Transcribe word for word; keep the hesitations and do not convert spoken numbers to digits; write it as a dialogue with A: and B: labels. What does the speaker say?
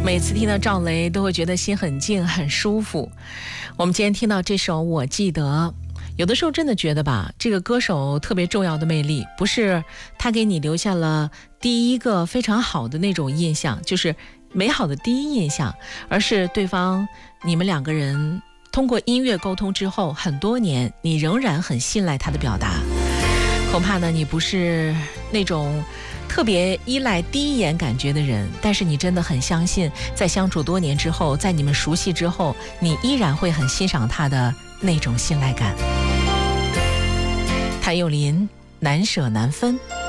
A: 每次听到赵雷都会觉得心很静很舒服。我们今天听到这首《我记得》，有的时候真的觉得吧，这个歌手特别重要的魅力不是他给你留下了第一个非常好的那种印象，就是美好的第一印象，而是对方你们两个人通过音乐沟通之后很多年，你仍然很信赖他的表达。恐怕呢你不是那种特别依赖第一眼感觉的人，但是你真的很相信，在相处多年之后，在你们熟悉之后，你依然会很欣赏他的那种信赖感。谭咏麟，难舍难分。